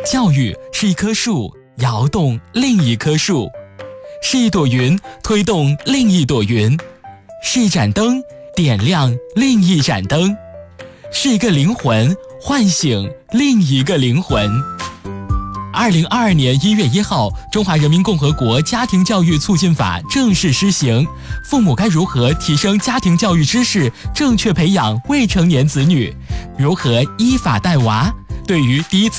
教育是一棵树摇动另一棵树，是一朵云推动另一朵云，是一盏灯点亮另一盏灯，是一个灵魂唤醒另一个灵魂。2022年1月1号，《中华人民共和国家庭教育促进法》正式施行。父母该如何提升家庭教育知识，正确培养未成年子女？如何依法带娃？对于第一次